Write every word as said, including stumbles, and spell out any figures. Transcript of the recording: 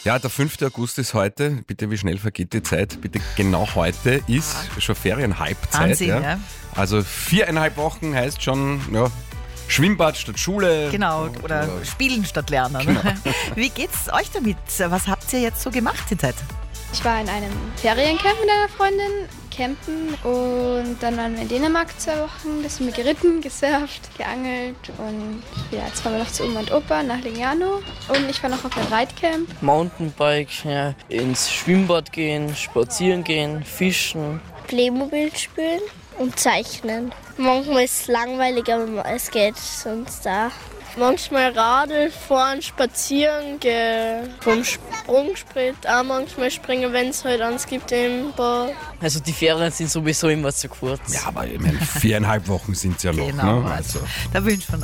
Ja, der fünfte August ist heute. Bitte, wie schnell vergeht die Zeit? Bitte, genau heute ist schon Ferienhalbzeit. Wahnsinn, ja. ja. Also viereinhalb Wochen heißt schon, ja, Schwimmbad statt Schule. Genau, oder Spielen statt Lernen. Genau. Wie geht's euch damit? Was habt ihr jetzt so gemacht die Zeit? Ich war in einem Feriencamp mit einer Freundin, campen, und dann waren wir in Dänemark zwei Wochen. Da sind wir geritten, gesurft, geangelt und ja, jetzt fahren wir noch zu Oma und Opa nach Lignano. Und ich war noch auf einem Reitcamp. Mountainbike, ja, ins Schwimmbad gehen, spazieren gehen, fischen. Playmobil spielen und zeichnen. Manchmal ist es langweilig, aber es geht sonst da. Manchmal Radl fahren, spazieren gehen, vom Sprungbrett auch manchmal springen, wenn es halt eins gibt im Bad. Also die Ferien sind sowieso immer zu kurz. Ja, aber ich meine, viereinhalb Wochen sind es ja noch. Genau, Ne? also da wünschen wir